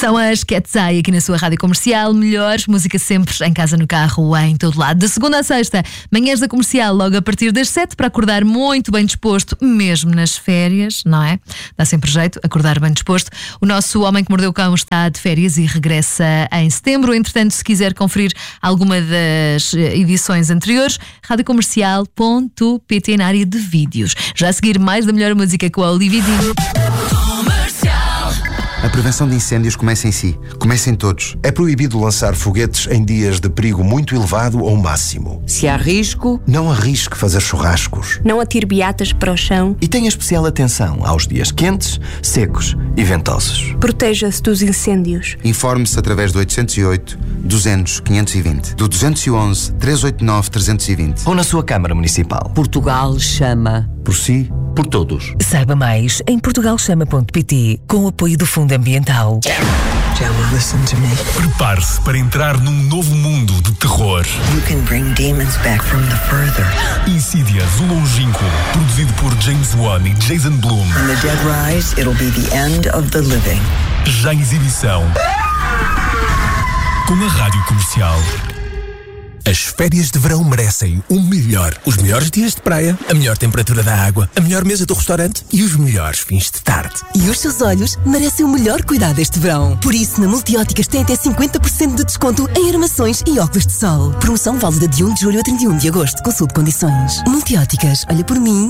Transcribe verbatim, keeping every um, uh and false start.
São as Cat's Eye aqui na sua rádio comercial. Melhores música sempre, em casa, no carro, em todo lado. De segunda a sexta, manhãs da comercial, logo a partir das sete, para acordar muito bem disposto, mesmo nas férias, não é? Dá sempre jeito, acordar bem disposto. O nosso Homem que Mordeu o Cão está de férias e regressa em setembro. Entretanto, se quiser conferir alguma das edições anteriores, rádio comercial ponto pt na área de vídeos. Já a seguir, mais da melhor música com a Olivia Dinho. A prevenção de incêndios começa em si. Começa em todos. É proibido lançar foguetes em dias de perigo muito elevado ou máximo. Se há risco, não arrisque fazer churrascos. Não atire beatas para o chão. E tenha especial atenção aos dias quentes, secos e ventosos. Proteja-se dos incêndios. Informe-se através do oitocentos e oito, duzentos, quinhentos e vinte, do duzentos e onze, trezentos e oitenta e nove, trezentos e vinte. Ou na sua Câmara Municipal. Portugal chama. Por si, por todos. Saiba mais em portugal chama ponto pt, com o apoio do Fundo Ambiental. Gemma, listen to me. Prepare-se para entrar num novo mundo de terror. You can bring demons back from the further. Insidious, o longínquo, produzido por James Wan e Jason Blum. When the dead rise, it'll be the end of the living. Já em exibição. Com a Rádio Comercial. As férias de verão merecem o melhor. Os melhores dias de praia, a melhor temperatura da água, a melhor mesa do restaurante e os melhores fins de tarde. E os seus olhos merecem o melhor cuidado este verão. Por isso, na Multióticas tem até cinquenta por cento de desconto em armações e óculos de sol. Promoção válida de um de julho a trinta e um de agosto. Consulte condições. Multióticas, olha por mim.